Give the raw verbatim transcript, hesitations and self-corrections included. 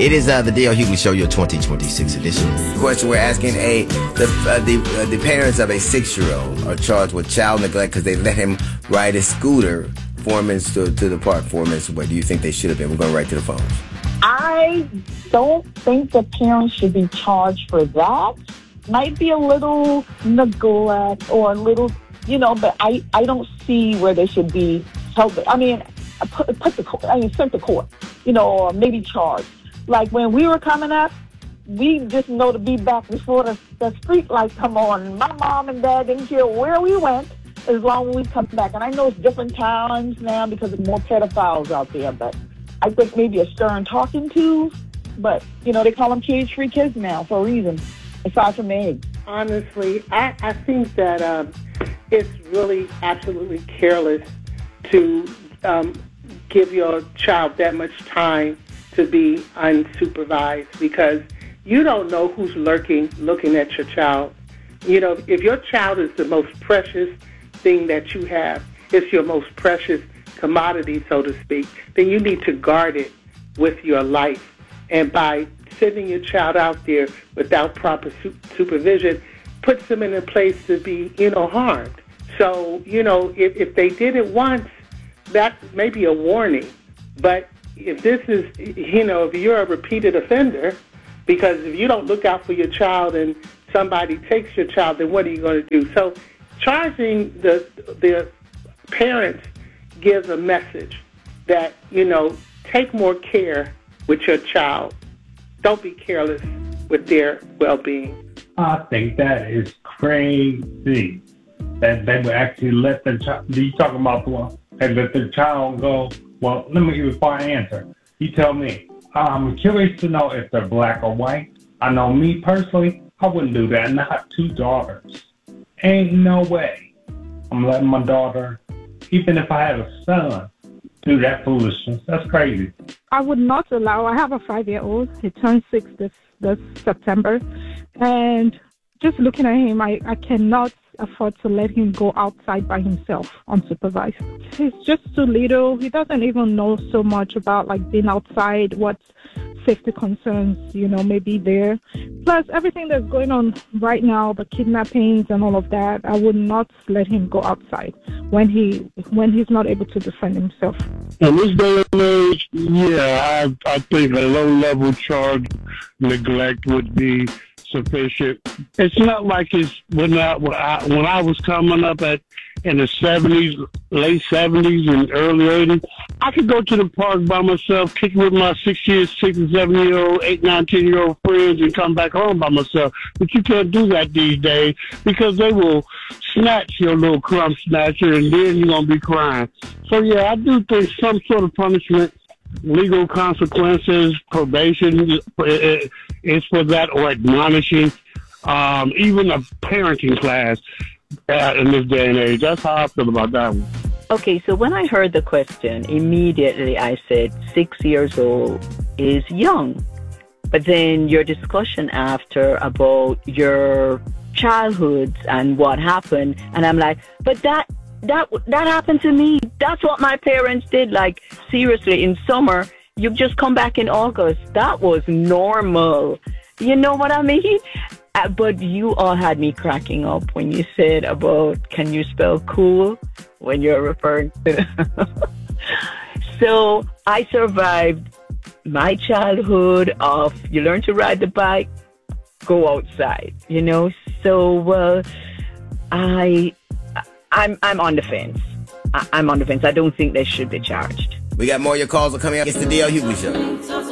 It is uh, the D L Hughley Show, your twenty twenty-six edition. The question we're asking: A the uh, the uh, the parents of a six-year-old are charged with child neglect because they let him ride his scooter four minutes to, to the park, four minutes away. Do you think they should have been? We're going right to the phones. I don't think the parents should be charged for that. Might be a little neglect or a little, you know, but I, I don't see where they should be held. I mean, put, put the I mean, sent to court, you know, or maybe charged. Like when we were coming up, we just know to be back before the, the street lights come on. My mom and dad didn't care where we went as long as we come back. And I know it's different times now because of more pedophiles out there, but I think maybe a stern talking to. But, you know, they call them cage-free kids now for a reason, aside from eggs. Honestly, I, I think that um, it's really absolutely careless to um, give your child that much time to be unsupervised because you don't know who's lurking, looking at your child. You know, if your child is the most precious thing that you have, it's your most precious commodity, so to speak, then you need to guard it with your life. And by sending your child out there without proper su- supervision, puts them in a place to be, you know, harmed. So, you know, if, if they did it once, that may be a warning. But if this is, you know, if you're a repeated offender, because if you don't look out for your child and somebody takes your child, then what are you going to do? So charging the the parents gives a message that, you know, take more care with your child. Don't be careless with their well-being. I think that is crazy that they would actually let the child, you talking about the one, they let the child go. Well, let me, before I answer, you tell me. I'm curious to know if they're black or white. I know me personally, I wouldn't do that. And I have two daughters. Ain't no way I'm letting my daughter, even if I had a son, do that foolishness. That's crazy. I would not allow. I have a five-year-old. He turned six this, this September. And just looking at him, I, I cannot afford to let him go outside by himself unsupervised. He's just too little. He doesn't even know so much about like being outside, what safety concerns, you know, may be there. Plus everything that's going on right now, the kidnappings and all of that, I would not let him go outside when he when he's not able to defend himself. In this day and age, yeah, I, I think a low-level charge neglect would be sufficient. It's not like it's when I, when I when I was coming up at in the seventies, late seventies and early eighties. I could go to the park by myself, kick with my six year, six and seven year old, eight, nine, ten year old friends, and come back home by myself. But you can't do that these days because they will snatch your little crumb snatcher, and then you're gonna be crying. So yeah, I do think some sort of punishment, legal consequences, probation is for that, or admonishing, um, even a parenting class uh, in this day and age. That's how I feel about that one. Okay, so when I heard the question, immediately I said six years old is young. But then your discussion after about your childhood and what happened, and I'm like, but that That that happened to me. That's what my parents did. Like, seriously, in summer, you've just come back in August. That was normal. You know what I mean? Uh, but you all had me cracking up when you said about, can you spell cool when you're referring to... So I survived my childhood of, you learn to ride the bike, go outside, you know? So, well, I... I'm I'm on the fence. I, I'm on the fence. I don't think they should be charged. We got more of your calls are coming up. It's the D L Hughley Show.